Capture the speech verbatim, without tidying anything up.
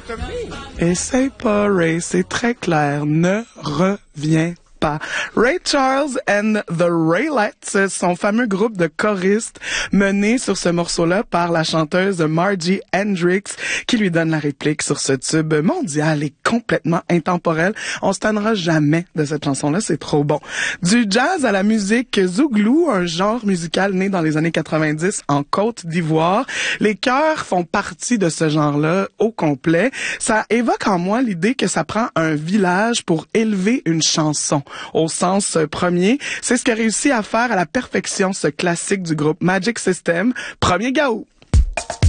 Essaye pas, Ray, c'est très clair. Ne reviens pas. Ray Charles and the Raylettes, son fameux groupe de choristes mené sur ce morceau-là par la chanteuse Margie Hendrix, qui lui donne la réplique sur ce tube mondial et complètement intemporel. On se tannera jamais de cette chanson-là, c'est trop bon. Du jazz à la musique zouglou, un genre musical né dans les années quatre-vingt-dix en Côte d'Ivoire. Les chœurs font partie de ce genre-là au complet. Ça évoque en moi l'idée que ça prend un village pour élever une chanson. Au sens premier, c'est ce qu'a réussi à faire à la perfection ce classique du groupe Magic System, Premier Gaou.